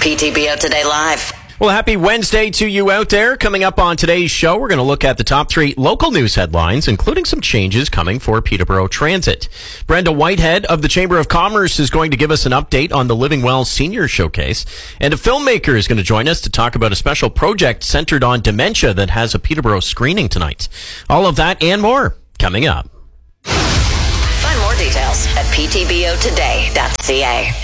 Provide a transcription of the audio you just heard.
PTBO Today Live. Well, happy Wednesday to you out there. Coming up on today's show, we're going to look at the top 3 local news headlines, including some changes coming for Peterborough Transit. Brenda Whitehead of the Chamber of Commerce is going to give us an update on the Living Well Senior Showcase. And a filmmaker is going to join us to talk about a special project centered on dementia that has a Peterborough screening tonight. All of that and more coming up. Find more details at ptbotoday.ca.